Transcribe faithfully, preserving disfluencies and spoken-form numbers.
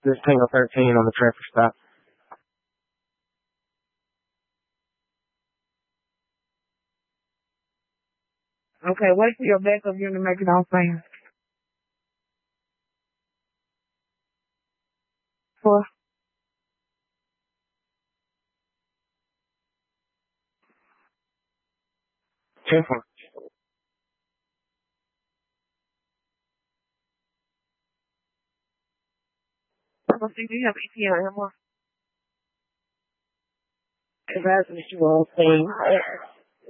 this Tango thirteen on the traffic stop. Okay, wait for your backup unit to make it all fast. Four. Ten four. I don't think you have E T L anymore. If that's what you want to say.